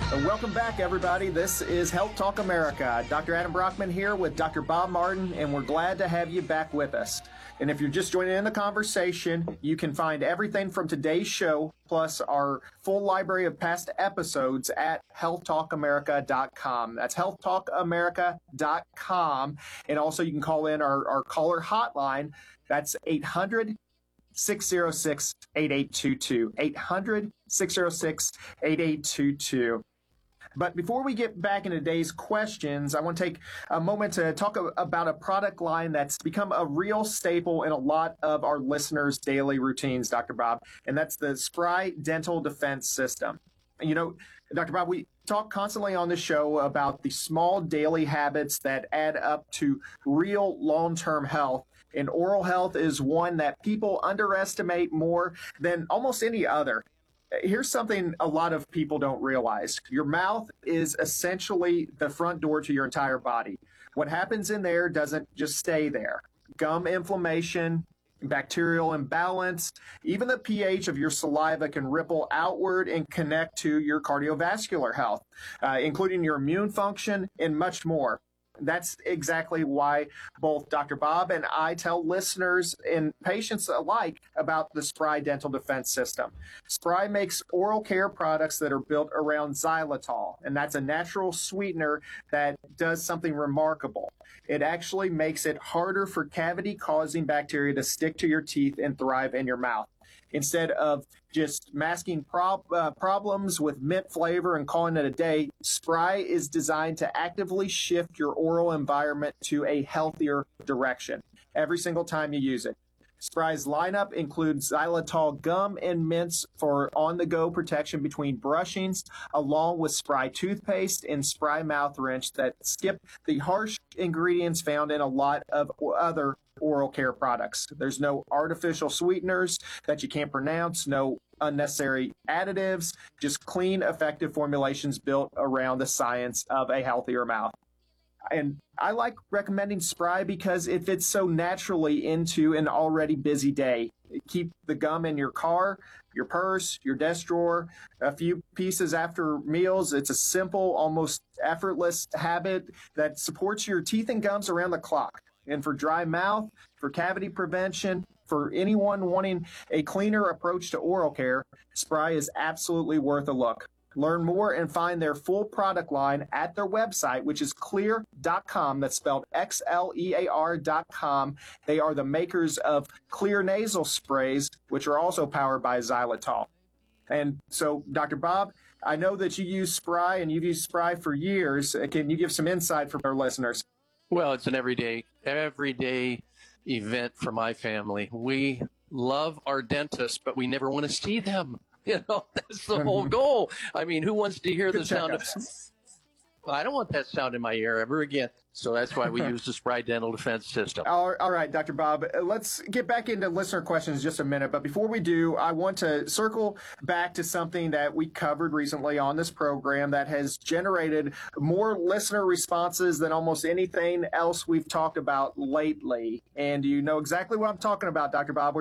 Welcome back, everybody. This is Health Talk America. Dr. Adam Brockman here with Dr. Bob Martin, and we're glad to have you back with us. And if you're just joining in the conversation, you can find everything from today's show, plus our full library of past episodes at healthtalkamerica.com. That's healthtalkamerica.com. And also you can call in our caller hotline. That's 800-606-8822. 800-606-8822. But before we get back into today's questions, I want to take a moment to talk about a product line that's become a real staple in a lot of our listeners' daily routines, Dr. Bob, and that's the Spry Dental Defense System. You know, Dr. Bob, we talk constantly on the show about the small daily habits that add up to real long-term health. And oral health is one that people underestimate more than almost any other. Here's something a lot of people don't realize. Your mouth is essentially the front door to your entire body. What happens in there doesn't just stay there. Gum inflammation, bacterial imbalance, even the pH of your saliva can ripple outward and connect to your cardiovascular health, including your immune function and much more. That's exactly why both Dr. Bob and I tell listeners and patients alike about the Spry Dental Defense System. Spry makes oral care products that are built around xylitol, and that's a natural sweetener that does something remarkable. It actually makes it harder for cavity-causing bacteria to stick to your teeth and thrive in your mouth. Instead of just masking problems with mint flavor and calling it a day, Spry is designed to actively shift your oral environment to a healthier direction every single time you use it. Spry's lineup includes xylitol gum and mints for on-the-go protection between brushings, along with Spry toothpaste and Spry mouth rinse that skip the harsh ingredients found in a lot of other oral care products. There's no artificial sweeteners that you can't pronounce, no unnecessary additives, just clean, effective formulations built around the science of a healthier mouth. And I like recommending Spry because it fits so naturally into an already busy day. Keep the gum in your car, your purse, your desk drawer, a few pieces after meals. It's a simple, almost effortless habit that supports your teeth and gums around the clock. And for dry mouth, for cavity prevention, for anyone wanting a cleaner approach to oral care, Spry is absolutely worth a look. Learn more and find their full product line at their website, which is xlear.com. That's spelled XLEAR.com. They are the makers of Xlear nasal sprays, which are also powered by xylitol. And so, Dr. Bob, I know that you use Spry and you've used Spry for years. Can you give some insight for our listeners? Well, it's an everyday event for my family. We love our dentists, but we never want to see them. You know, that's the whole goal. I mean, who wants to hear the sound of... I don't want that sound in my ear ever again. So that's why we use the Spry Dental Defense System. All right, Dr. Bob, let's get back into listener questions in just a minute. But before we do, I want to circle back to something that we covered recently on this program that has generated more listener responses than almost anything else we've talked about lately. And you know exactly what I'm talking about, Dr. Bob. We're